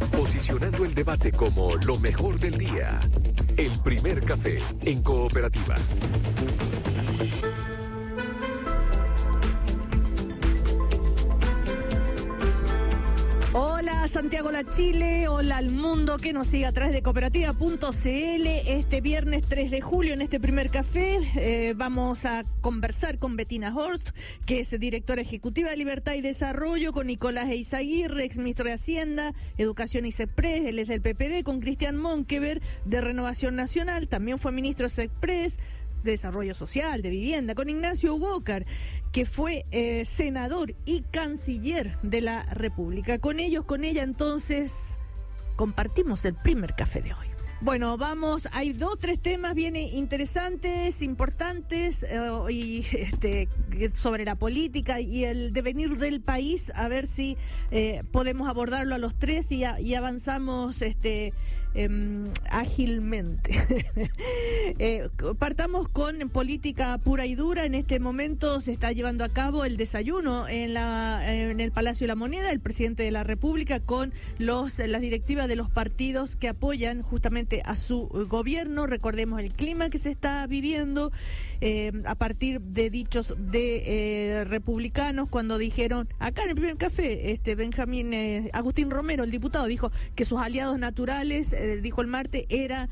Posicionando el debate como lo mejor del día. El primer café en Cooperativa. Hola Santiago La Chile, hola al mundo que nos sigue a través de cooperativa.cl. Este viernes 3 de julio en este primer café vamos a conversar con Bettina Horst, que es directora ejecutiva de Libertad y Desarrollo, con Nicolás Eizaguirre, exministro de Hacienda, Educación y CESPRES, él es del PPD, con Cristian Monkever de Renovación Nacional, también fue ministro de CESPRES, de Desarrollo Social, de Vivienda, con Ignacio Ugocar, que fue senador y canciller de la República. Con ella, entonces, compartimos el primer café de hoy. Bueno, hay 2, 3 temas bien interesantes, importantes, y sobre la política y el devenir del país, a ver si podemos abordarlo a los 3 y avanzamos ágilmente. Partamos con política pura y dura. En este momento se está llevando a cabo el desayuno en el Palacio de la Moneda, el presidente de la República con las directivas de los partidos que apoyan justamente a su gobierno. Recordemos el clima que se está viviendo a partir de dichos de republicanos cuando dijeron, acá en el primer café, Agustín Romero, el diputado, dijo que sus aliados naturales, dijo el martes, era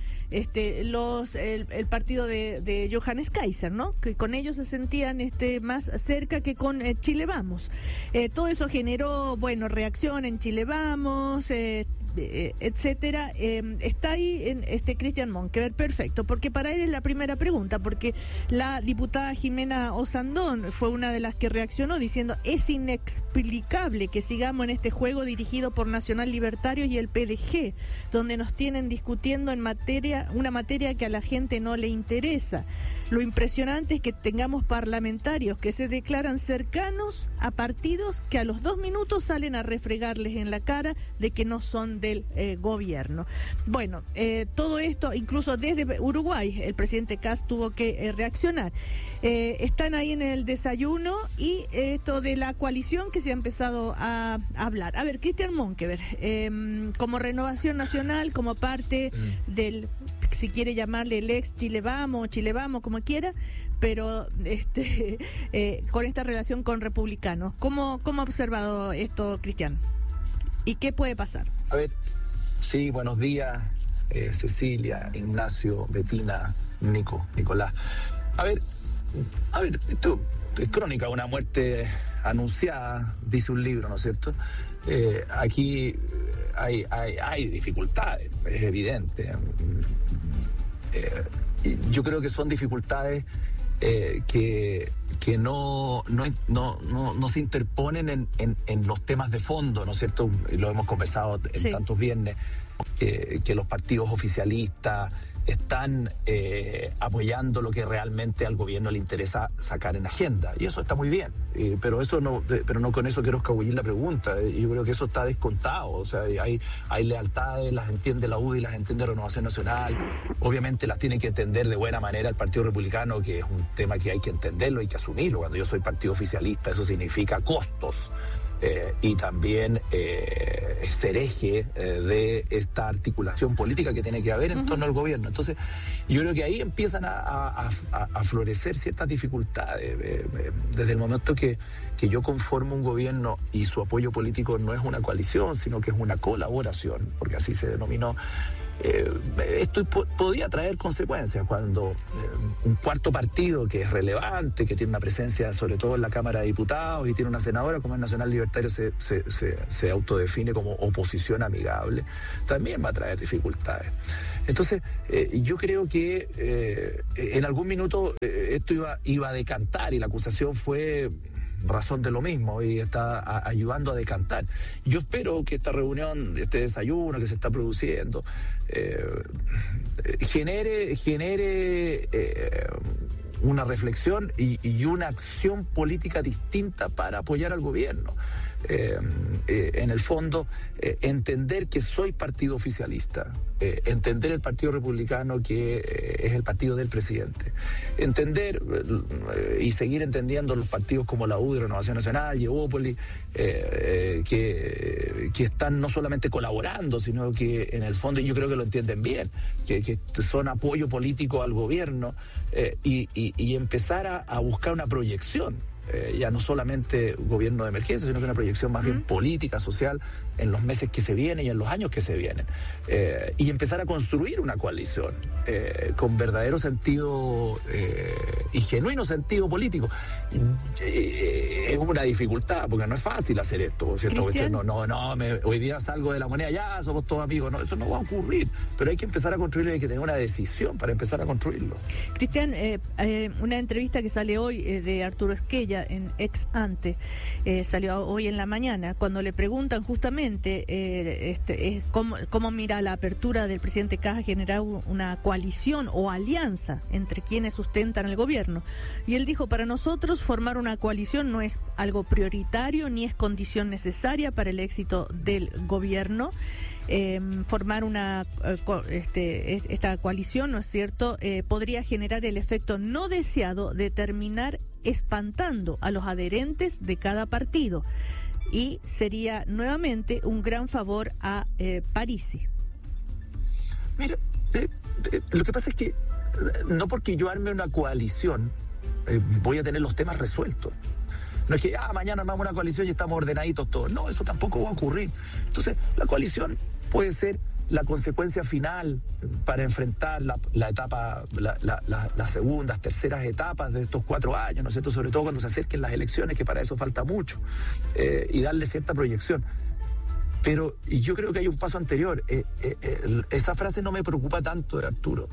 el partido de Johannes Kaiser, ¿no? Que con ellos se sentían más cerca que con Chile Vamos. Todo eso generó, reacción en Chile Vamos, etcétera. Está ahí Cristian Monkever, perfecto, porque para él es la primera pregunta, porque la diputada Jimena Osandón fue una de las que reaccionó diciendo, es inexplicable que sigamos en este juego dirigido por Nacional Libertario y el PDG, donde nos tienen discutiendo una materia que a la gente no le interesa. Lo impresionante es que tengamos parlamentarios que se declaran cercanos a partidos que a los 2 minutos salen a refregarles en la cara de que no son del gobierno. Bueno, todo esto, incluso desde Uruguay, el presidente Kast tuvo que reaccionar. Están ahí en el desayuno y esto de la coalición que se ha empezado a hablar. A ver, Cristian Monkever, como Renovación Nacional, como parte del, si quiere llamarle el ex Chile Vamos, como quiera, pero con esta relación con republicanos. ¿Cómo ha observado esto, Cristian? ¿Y qué puede pasar? A ver, sí, buenos días, Cecilia, Ignacio, Bettina, Nicolás. A ver, esto es crónica de una muerte anunciada, dice un libro, ¿no es cierto? Aquí hay dificultades, es evidente. Yo creo que son dificultades que no se interponen en los temas de fondo, ¿no es cierto? Y lo hemos conversado en tantos viernes, que los partidos oficialistas están apoyando lo que realmente al gobierno le interesa sacar en agenda, y eso está muy bien, pero no con eso quiero escabullir la pregunta. Yo creo que eso está descontado. O sea, hay lealtades, las entiende la UDI, las entiende Renovación Nacional, obviamente las tiene que entender de buena manera el Partido Republicano, que es un tema que hay que entenderlo, hay que asumirlo. Cuando yo soy partido oficialista, eso significa costos. Y también ser eje de esta articulación política que tiene que haber en torno al gobierno. Entonces, yo creo que ahí empiezan a florecer ciertas dificultades. Desde el momento que yo conformo un gobierno y su apoyo político no es una coalición, sino que es una colaboración, porque así se denominó, esto podía traer consecuencias cuando un cuarto partido que es relevante, que tiene una presencia sobre todo en la Cámara de Diputados y tiene una senadora como el Nacional Libertario, se autodefine como oposición amigable, también va a traer dificultades. Entonces, yo creo que en algún minuto esto iba a decantar, y la acusación fue razón de lo mismo y está ayudando a decantar. Yo espero que esta reunión, este desayuno que se está produciendo, genere una reflexión y una acción política distinta para apoyar al gobierno. en el fondo, entender que soy partido oficialista, entender el Partido Republicano que es el partido del presidente, entender y seguir entendiendo los partidos como la U de Renovación Nacional, Evópolis, que están no solamente colaborando, sino que en el fondo, y yo creo que lo entienden bien, que son apoyo político al gobierno, y empezar a buscar una proyección. Ya no solamente gobierno de emergencia, sino que una proyección más bien política, social, en los meses que se vienen y en los años que se vienen. Y empezar a construir una coalición con verdadero sentido y genuino sentido político. Es una dificultad, porque no es fácil hacer esto, ¿cierto? Hoy día salgo de la moneda, ya somos todos amigos. No, eso no va a ocurrir, pero hay que empezar a construirlo y hay que tener una decisión para empezar a construirlo. Cristian, una entrevista que sale hoy de Arturo Esquella en Ex Ante, salió hoy en la mañana, cuando le preguntan justamente cómo mira la apertura del presidente Kast a generar una coalición o alianza entre quienes sustentan el gobierno. Y él dijo: para nosotros formar una coalición no es algo prioritario ni es condición necesaria para el éxito del gobierno. Formar esta coalición, ¿no es cierto?, podría generar el efecto no deseado de terminar espantando a los adherentes de cada partido, y sería nuevamente un gran favor a Parisi. Mira, lo que pasa es que no porque yo arme una coalición voy a tener los temas resueltos. No es que mañana armamos una coalición y estamos ordenaditos todos. No, eso tampoco va a ocurrir. Entonces, la coalición puede ser la consecuencia final para enfrentar la etapa, las segundas, terceras etapas de estos 4 años, ¿no es cierto? Sobre todo cuando se acerquen las elecciones, que para eso falta mucho, y darle cierta proyección. Pero yo creo que hay un paso anterior. Esa frase no me preocupa tanto de Arturo.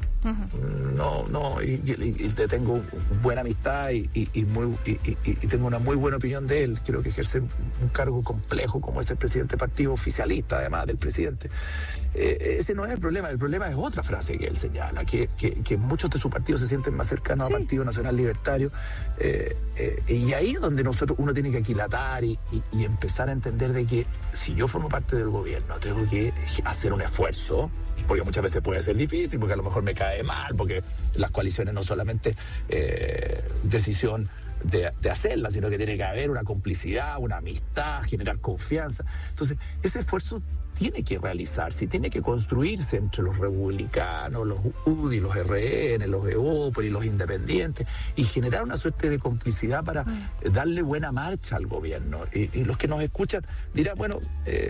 Y le tengo buena amistad y tengo una muy buena opinión de él. Creo que ejerce un cargo complejo como es el presidente del partido oficialista, además del presidente. Ese no es el problema es otra frase que él señala, que muchos de sus partidos se sienten más cercanos al Partido Nacional Libertario, y ahí es donde uno tiene que aquilatar y empezar a entender de que si yo formo parte del gobierno tengo que hacer un esfuerzo, porque muchas veces puede ser difícil, porque a lo mejor me cae mal, porque las coaliciones no solamente decisión de hacerlas, sino que tiene que haber una complicidad, una amistad, generar confianza. Entonces, ese esfuerzo tiene que realizarse y tiene que construirse entre los republicanos, los UDI, los RN, los Evópolis, los independientes, y generar una suerte de complicidad para darle buena marcha al gobierno. Y los que nos escuchan dirán, bueno,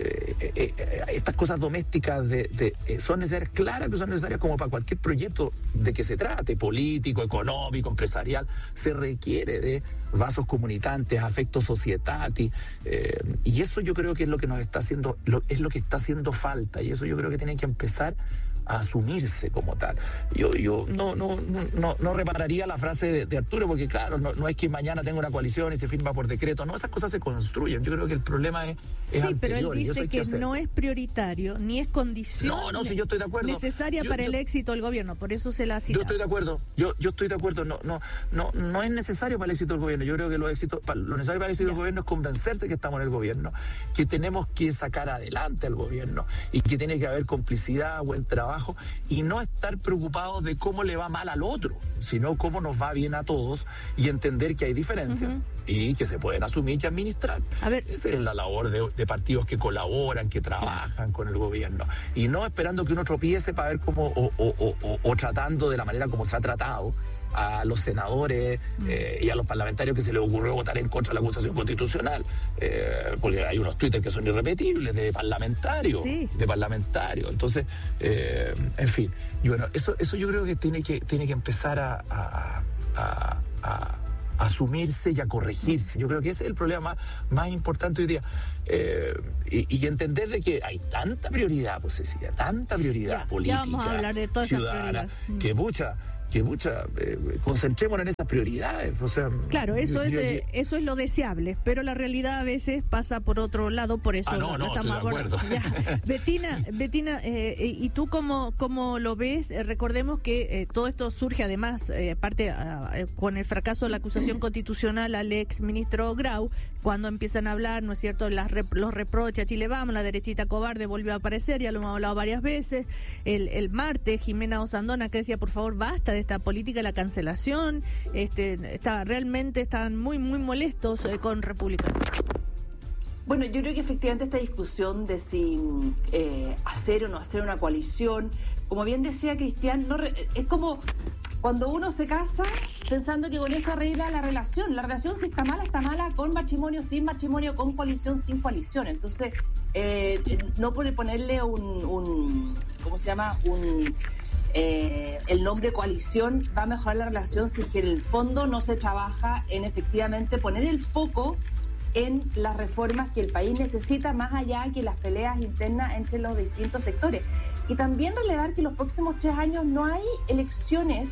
estas cosas domésticas son necesarias, claro que son necesarias como para cualquier proyecto de que se trate, político, económico, empresarial. Se requiere de vasos comunicantes, afecto societati, y eso yo creo que es lo que nos está haciendo, es lo que está haciendo falta, y eso yo creo que tiene que empezar a asumirse como tal. Yo no repararía la frase de Arturo, porque claro, no es que mañana tenga una coalición y se firma por decreto, no, esas cosas se construyen. Yo creo que el problema es anterior. Pero él dice que no es prioritario ni es condición si yo estoy de acuerdo, necesaria para el éxito del gobierno, por eso se la cita. Yo estoy de acuerdo, yo estoy de acuerdo, no es necesario para el éxito del gobierno. Yo creo que lo necesario para el éxito del gobierno es convencerse que estamos en el gobierno, que tenemos que sacar adelante al gobierno y que tiene que haber complicidad, buen trabajo, y no estar preocupados de cómo le va mal al otro, sino cómo nos va bien a todos, y entender que hay diferencias y que se pueden asumir y administrar. Esa es la labor de partidos que colaboran, que trabajan con el gobierno, y no esperando que uno tropiece para ver cómo o tratando de la manera como se ha tratado a los senadores y a los parlamentarios que se les ocurrió votar en contra de la acusación constitucional, porque hay unos twitters que son irrepetibles de parlamentarios, entonces en fin, y bueno, eso yo creo que tiene que empezar a asumirse y a corregirse. Yo creo que ese es el problema más importante hoy día, y entender de que hay tanta prioridad, pues Cecilia, tanta prioridad política, vamos a hablar de todas ciudadana, que concentrémonos en esas prioridades. O sea, claro, eso es lo deseable, pero la realidad a veces pasa por otro lado, por eso estamos de acuerdo. Betina, ¿y tú cómo lo ves? Recordemos que todo esto surge además, con el fracaso de la acusación constitucional al ex ministro Grau, cuando empiezan a hablar, ¿no es cierto?, los reproches a Chile Vamos, la derechita cobarde volvió a aparecer, ya lo hemos hablado varias veces. El martes, Jimena Osandona, que decía, por favor, basta de esta política de la cancelación. Realmente están muy, muy molestos con República. Bueno, yo creo que efectivamente esta discusión de si hacer o no hacer una coalición, como bien decía Cristian, es como cuando uno se casa pensando que con eso arregla la relación. La relación, si está mala con matrimonio, sin matrimonio, con coalición, sin coalición. Entonces, no puede ponerle ¿cómo se llama? El nombre coalición va a mejorar la relación si en el fondo no se trabaja en efectivamente poner el foco en las reformas que el país necesita, más allá que las peleas internas entre los distintos sectores. Y también relevar que los próximos 3 años no hay elecciones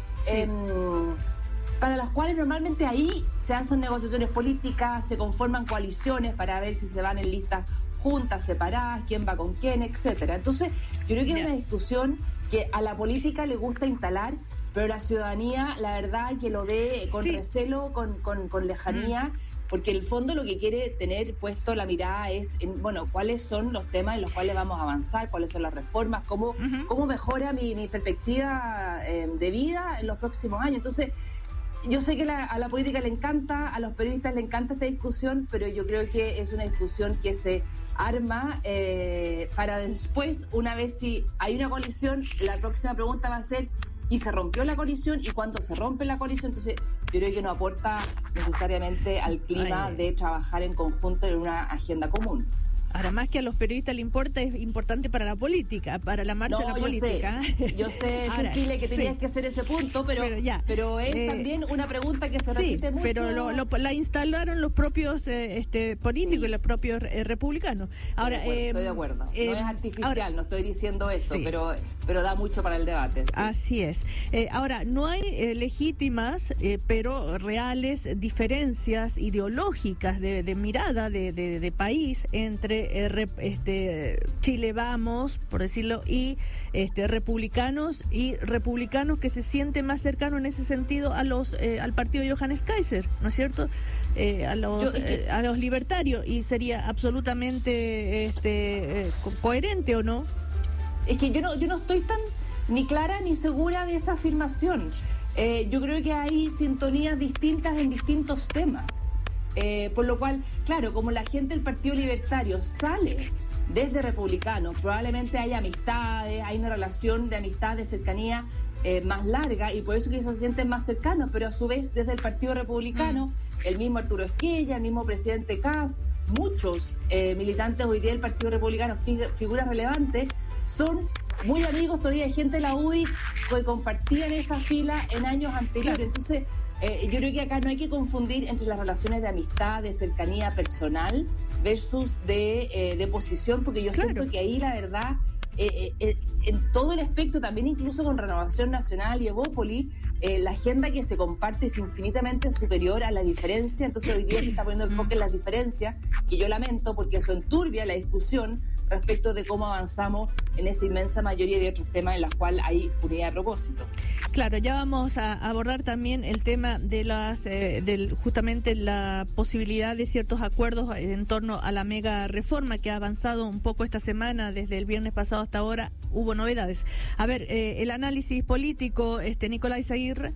para las cuales normalmente ahí se hacen negociaciones políticas, se conforman coaliciones para ver si se van en listas juntas, separadas, quién va con quién, etcétera. Entonces, yo creo que es una discusión que a la política le gusta instalar, pero la ciudadanía, la verdad, que lo ve con recelo, con lejanía, porque en el fondo lo que quiere tener puesto la mirada es en, cuáles son los temas en los cuales vamos a avanzar, cuáles son las reformas, cómo mejora mi perspectiva de vida en los próximos años. Entonces, yo sé que a la política le encanta, a los periodistas le encanta esta discusión, pero yo creo que es una discusión que se arma para después, una vez si hay una coalición, la próxima pregunta va a ser: ¿y se rompió la coalición? ¿Y cuándo se rompe la coalición? Entonces, yo creo que no aporta necesariamente al clima de trabajar en conjunto en una agenda común. Ahora, más que a los periodistas le importa, es importante para la política, para la marcha de la política. Yo sé, Cecilia, que tenías que hacer ese punto, pero es también una pregunta que se repite mucho. Pero la instalaron los propios políticos y los propios republicanos. Ahora, estoy de acuerdo. No es artificial, no estoy diciendo eso, pero da mucho para el debate. Sí. Así es. Ahora, no hay legítimas, pero reales diferencias ideológicas de mirada de país entre Chile Vamos, por decirlo, y republicanos que se sienten más cercanos en ese sentido a los al partido de Johannes Kaiser, ¿no es cierto? A los libertarios, y sería absolutamente coherente, ¿o no? Es que yo no estoy tan ni clara ni segura de esa afirmación. Yo creo que hay sintonías distintas en distintos temas. Por lo cual, claro, como la gente del Partido Libertario sale desde Republicano, probablemente hay amistades, hay una relación de amistad, de cercanía más larga, y por eso que se sienten más cercanos, pero a su vez desde el Partido Republicano, el mismo Arturo Esquella, el mismo presidente Kast, muchos militantes hoy día del Partido Republicano, figuras relevantes, son muy amigos todavía de gente de la UDI que compartían esa fila en años anteriores. Claro. Entonces, yo creo que acá no hay que confundir entre las relaciones de amistad, de cercanía personal versus de posición, porque yo siento que ahí la verdad, en todo el espectro, también incluso con Renovación Nacional y Evópoli, la agenda que se comparte es infinitamente superior a la diferencia. Entonces hoy día se está poniendo el foco en las diferencias, y yo lamento porque eso enturbia la discusión respecto de cómo avanzamos en esa inmensa mayoría de otros temas en los cuales hay unidad de propósito. Claro, ya vamos a abordar también el tema de justamente la posibilidad de ciertos acuerdos en torno a la mega reforma que ha avanzado un poco esta semana, desde el viernes pasado hasta ahora hubo novedades. A ver, el análisis político, Nicolás Aguirre.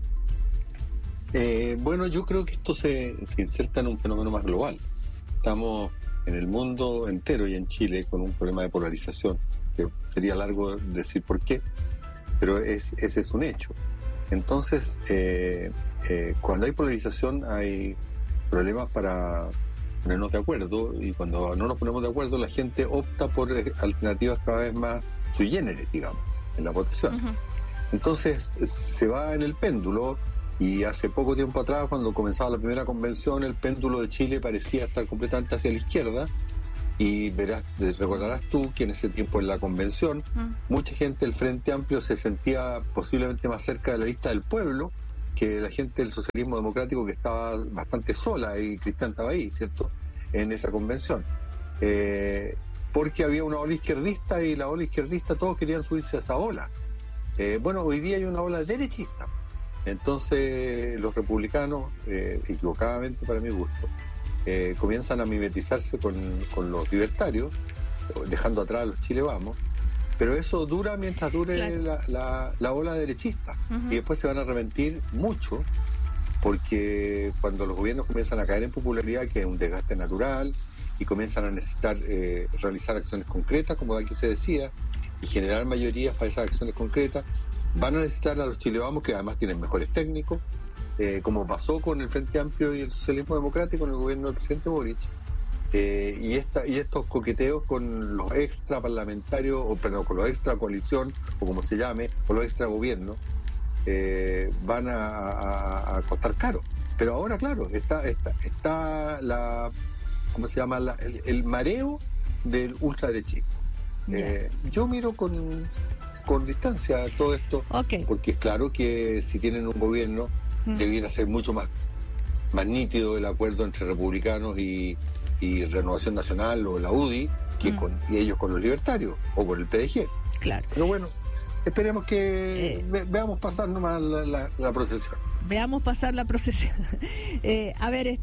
Bueno, yo creo que esto se inserta en un fenómeno más global. Estamos en el mundo entero y en Chile con un problema de polarización, que sería largo decir por qué, pero ese es un hecho. Entonces, cuando hay polarización hay problemas para ponernos de acuerdo, y cuando no nos ponemos de acuerdo la gente opta por alternativas cada vez más sui generis, digamos, en la votación. Uh-huh. Entonces se va en el péndulo, y hace poco tiempo atrás, cuando comenzaba la primera convención, el péndulo de Chile parecía estar completamente hacia la izquierda, y recordarás tú que en ese tiempo en la convención mucha gente del Frente Amplio se sentía posiblemente más cerca de la lista del pueblo que la gente del socialismo democrático, que estaba bastante sola, y Cristian estaba ahí, ¿cierto?, en esa convención, porque había una ola izquierdista, y la ola izquierdista todos querían subirse a esa ola. Bueno, hoy día hay una ola derechista. Entonces los republicanos, equivocadamente para mi gusto, comienzan a mimetizarse con los libertarios, dejando atrás a los Chile Vamos, pero eso dura mientras dure la ola derechista, y después se van a arrepentir mucho, porque cuando los gobiernos comienzan a caer en popularidad, que es un desgaste natural, y comienzan a necesitar realizar acciones concretas, como aquí se decía, y generar mayorías para esas acciones concretas, van a necesitar a los Chile Vamos, que además tienen mejores técnicos, como pasó con el Frente Amplio y el Socialismo Democrático en el gobierno del presidente Boric, y estos coqueteos con los extra parlamentarios, o perdón, con los extra coalición, o como se llame, o los extra gobiernos, van a costar caro. Pero ahora, claro, está la, ¿cómo se llama? El mareo del ultraderechismo. Yo miro con distancia todo esto, porque es claro que si tienen un gobierno, debiera ser mucho más nítido el acuerdo entre republicanos y Renovación Nacional o la UDI y ellos con los libertarios o con el PDG. Claro. Pero bueno, esperemos que veamos pasar nomás la procesión. Veamos pasar la procesión. A ver,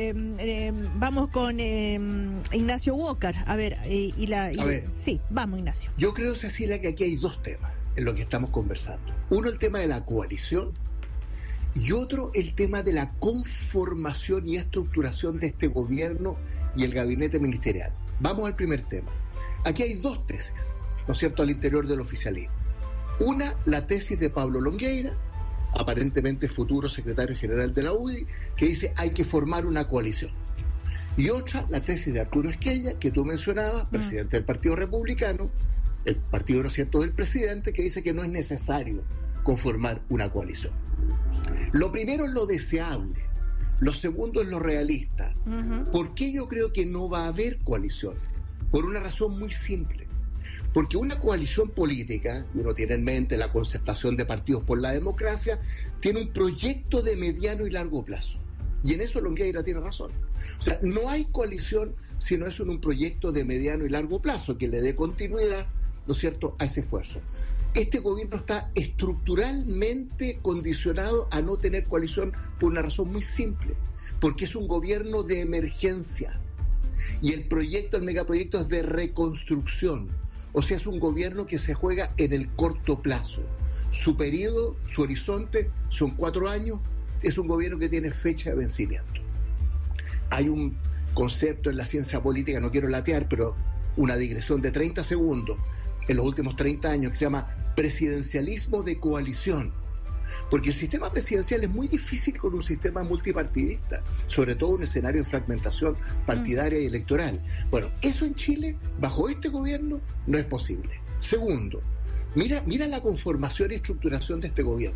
vamos con Ignacio Walker. A ver, sí, vamos, Ignacio. Yo creo, Cecilia, que aquí hay dos temas en lo que estamos conversando. Uno, el tema de la coalición, y otro, el tema de la conformación y estructuración de este gobierno y el gabinete ministerial. Vamos al primer tema. Aquí hay dos tesis, ¿no es cierto?, al interior del oficialismo. Una, la tesis de Pablo Longueira, aparentemente futuro secretario general de la UDI, que dice hay que formar una coalición. Y otra, la tesis de Arturo Esquella, que tú mencionabas, presidente del Partido Republicano, el partido, ¿no es cierto?, del presidente, que dice que no es necesario conformar una coalición. Lo primero es lo deseable, lo segundo es lo realista. ¿Por qué yo creo que no va a haber coalición? Por una razón muy simple. Porque una coalición política, y uno tiene en mente la concertación de partidos por la democracia, tiene un proyecto de mediano y largo plazo. Y en eso Longueira tiene razón. O sea, no hay coalición si no es un proyecto de mediano y largo plazo que le dé continuidad, ¿no es cierto?, a ese esfuerzo. Este gobierno está estructuralmente condicionado a no tener coalición por una razón muy simple, porque es un gobierno de emergencia. Y el megaproyecto es de reconstrucción. O sea, es un gobierno que se juega en el corto plazo. Su periodo, su horizonte son 4 años. Es un gobierno que tiene fecha de vencimiento. Hay un concepto en la ciencia política, no quiero latear, pero una digresión de 30 segundos en los últimos 30 años que se llama presidencialismo de coalición. Porque el sistema presidencial es muy difícil con un sistema multipartidista, sobre todo en un escenario de fragmentación partidaria y electoral. Bueno, eso en Chile, bajo este gobierno, no es posible. Segundo, mira la conformación y estructuración de este gobierno.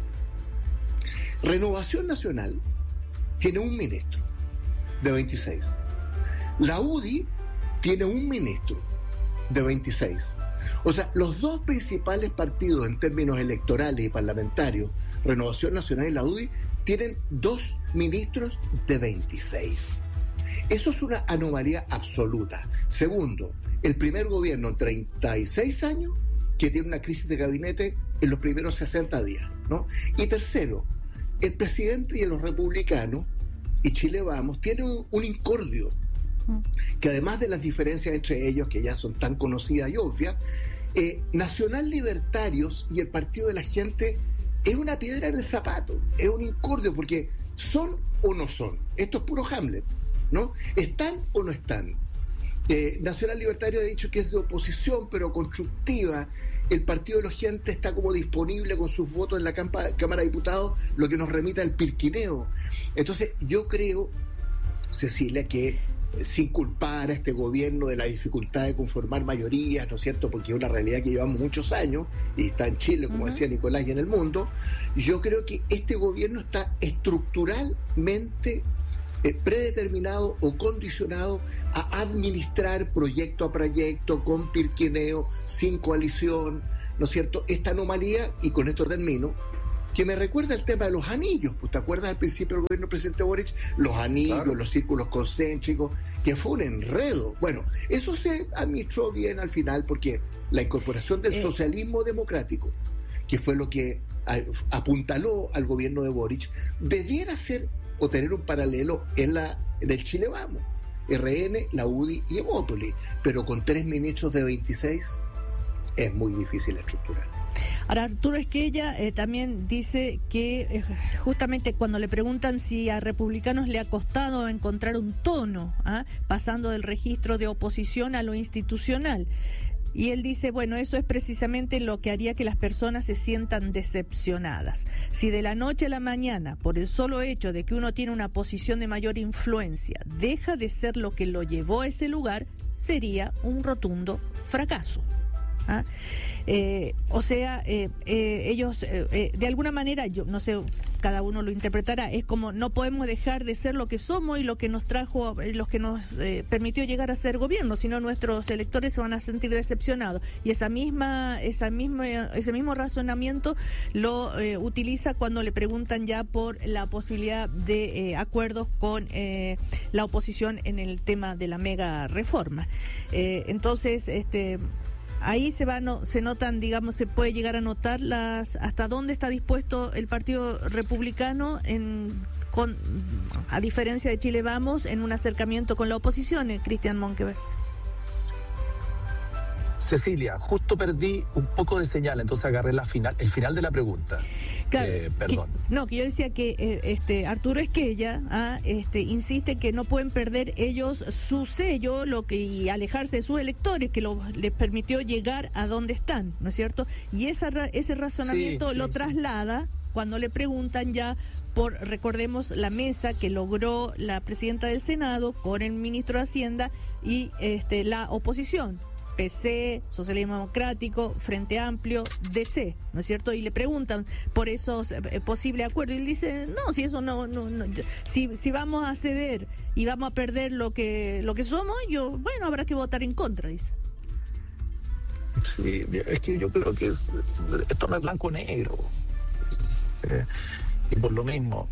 Renovación Nacional tiene un ministro de 26. La UDI tiene un ministro de 26. O sea, los dos principales partidos en términos electorales y parlamentarios, Renovación Nacional y la UDI, tienen 2 ministros de 26. Eso es una anomalía absoluta. Segundo, el primer gobierno en 36 años que tiene una crisis de gabinete en los primeros 60 días, ¿no? Y tercero, el presidente y los republicanos y Chile Vamos tienen un incordio que, además de las diferencias entre ellos, que ya son tan conocidas y obvias, Nacional Libertarios y el Partido de la Gente es una piedra en el zapato, es un incordio, porque son o no son. Esto es puro Hamlet, ¿no? ¿Están o no están? Nacional Libertario ha dicho que es de oposición, pero constructiva. El Partido de la Gente está como disponible con sus votos en la Cámara de Diputados, lo que nos remite al pirquineo. Entonces, yo creo, Cecilia, que sin culpar a este gobierno de la dificultad de conformar mayorías, ¿no es cierto?, porque es una realidad que llevamos muchos años y está en Chile, como decía Nicolás, y en el mundo, yo creo que este gobierno está estructuralmente predeterminado o condicionado a administrar proyecto a proyecto, con pirquineo, sin coalición, ¿no es cierto? Esta anomalía, y con esto termino, que me recuerda el tema de los anillos. Pues, ¿te acuerdas al principio del gobierno del presidente Boric? Los anillos, claro, los círculos concéntricos, que fue un enredo. Bueno, eso se administró bien al final, porque la incorporación del socialismo democrático, que fue lo que apuntaló al gobierno de Boric, debiera ser o tener un paralelo en el Chile Vamos. RN, la UDI y Evópoli, pero con 3 ministros de 26 es muy difícil estructurar. Ahora, Arturo Esquella también dice que justamente cuando le preguntan si a republicanos le ha costado encontrar un tono, pasando del registro de oposición a lo institucional. Y él dice, bueno, eso es precisamente lo que haría que las personas se sientan decepcionadas. Si de la noche a la mañana, por el solo hecho de que uno tiene una posición de mayor influencia, deja de ser lo que lo llevó a ese lugar, sería un rotundo fracaso. Ellos de alguna manera, yo no sé, cada uno lo interpretará, es como no podemos dejar de ser lo que somos y lo que nos trajo, lo que nos permitió llegar a ser gobierno, sino nuestros electores se van a sentir decepcionados, y ese mismo razonamiento lo utiliza cuando le preguntan ya por la posibilidad de acuerdos con la oposición en el tema de la mega reforma. Entonces, ahí se notan, digamos, se puede llegar a notar hasta dónde está dispuesto el Partido Republicano a diferencia de Chile Vamos, en un acercamiento con la oposición, Cristian Monkeberg. Cecilia, justo perdí un poco de señal, entonces agarré el final de la pregunta. Claro, perdón. Que yo decía que Arturo Esquella insiste que no pueden perder ellos su sello y alejarse de sus electores, que les permitió llegar a donde están, ¿no es cierto? Y ese razonamiento lo traslada cuando le preguntan ya por, recordemos, la mesa que logró la presidenta del Senado con el ministro de Hacienda y la oposición. PC, Socialismo Democrático, Frente Amplio, DC, ¿no es cierto? Y le preguntan por esos posibles acuerdos y él dice, no, si eso no, si vamos a ceder y vamos a perder lo que somos, habrá que votar en contra, dice. Sí, es que yo creo que esto no es blanco o negro. Y por lo mismo,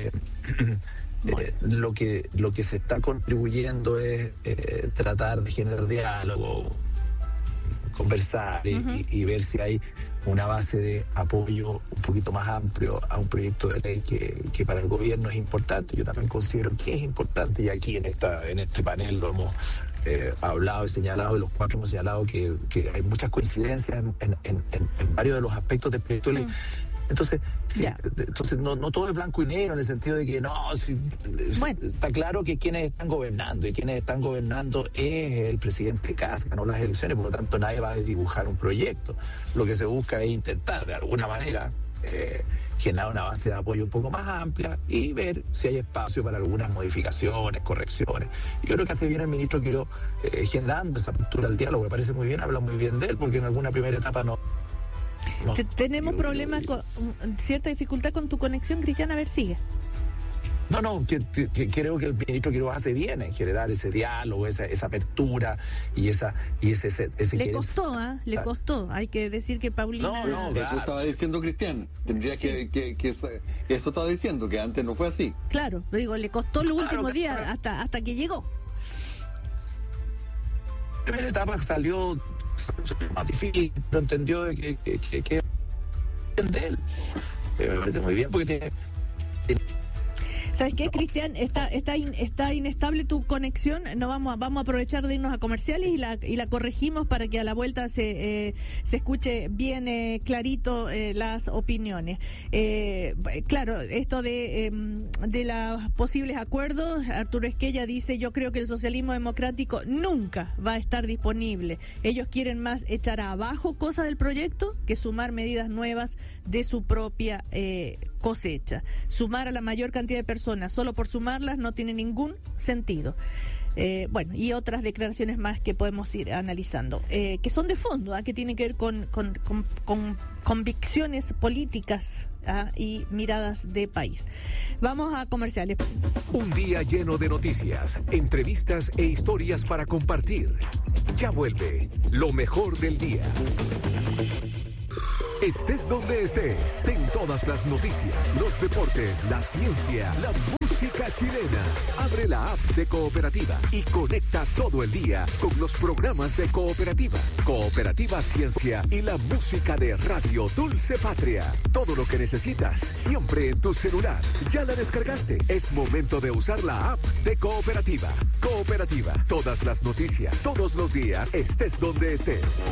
lo que se está contribuyendo es tratar de generar diálogo, conversar y ver si hay una base de apoyo un poquito más amplio a un proyecto de ley que para el gobierno es importante. Yo también considero que es importante, y aquí en este panel lo hemos hablado y señalado, y los cuatro hemos señalado que hay muchas coincidencias en varios de los aspectos del proyecto de ley. Entonces, no todo es blanco y negro, en el sentido de que está claro que quienes están gobernando es el presidente Kast, ganó las elecciones, por lo tanto nadie va a dibujar un proyecto. Lo que se busca es intentar de alguna manera generar una base de apoyo un poco más amplia y ver si hay espacio para algunas modificaciones, correcciones. Yo creo que hace bien el ministro Quirós generando esa apertura al diálogo, me parece muy bien, habla muy bien de él, porque en alguna primera etapa tenemos problemas con cierta dificultad con tu conexión, Cristian, a ver, sigue. Que creo que el ministro Quirós hace bien en generar ese diálogo, esa apertura y ese le costó, le costó. Hay que decir que Paulina... Claro. Eso estaba diciendo Cristian. Tendría que eso estaba diciendo, que antes no fue así. Claro, le costó los últimos días hasta que llegó. La primera etapa salió más difícil, pero entendió que de él. Me parece muy bien, porque tiene... ¿Sabes qué, Cristian? Está inestable tu conexión. No vamos a aprovechar de irnos a comerciales y la corregimos para que a la vuelta se escuche bien clarito las opiniones. Claro, esto de los posibles acuerdos, Arturo Esquella dice, yo creo que el socialismo democrático nunca va a estar disponible. Ellos quieren más echar abajo cosas del proyecto que sumar medidas nuevas de su propia cosecha. Sumar a la mayor cantidad de personas solo por sumarlas no tiene ningún sentido. Y otras declaraciones más que podemos ir analizando, que son de fondo, que tienen que ver con convicciones políticas y miradas de país. Vamos a comerciales. Un día lleno de noticias, entrevistas e historias para compartir. Ya vuelve lo mejor del día. Estés donde estés, ten todas las noticias, los deportes, la ciencia, la música música chilena. Abre la app de Cooperativa y conecta todo el día con los programas de Cooperativa. Cooperativa Ciencia y la música de Radio Dulce Patria. Todo lo que necesitas, siempre en tu celular. ¿Ya la descargaste? Es momento de usar la app de Cooperativa. Cooperativa, todas las noticias, todos los días, estés donde estés.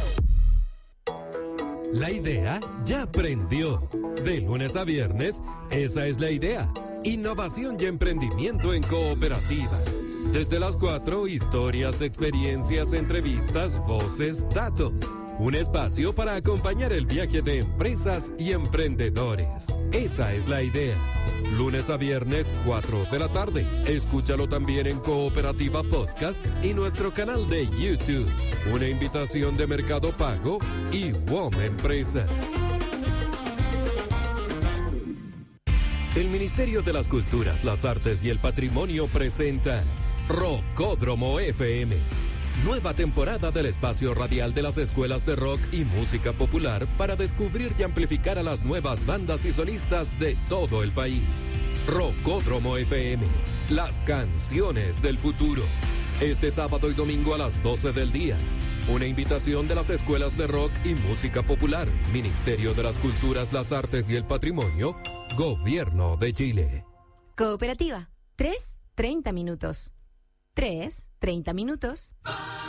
La idea ya prendió. De lunes a viernes, esa es la idea. Innovación y emprendimiento en Cooperativa. Desde las 4, historias, experiencias, entrevistas, voces, datos. Un espacio para acompañar el viaje de empresas y emprendedores. Esa es la idea. Lunes a viernes, 4 de la tarde. Escúchalo también en Cooperativa Podcast y nuestro canal de YouTube. Una invitación de Mercado Pago y WOM Empresas. El Ministerio de las Culturas, las Artes y el Patrimonio presenta Rockódromo FM. Nueva temporada del espacio radial de las escuelas de rock y música popular para descubrir y amplificar a las nuevas bandas y solistas de todo el país. Rockódromo FM, las canciones del futuro. Este sábado y domingo a las 12 del día. Una invitación de las escuelas de rock y música popular, Ministerio de las Culturas, las Artes y el Patrimonio, Gobierno de Chile. Cooperativa, 3:30 minutos. 3:30 minutos.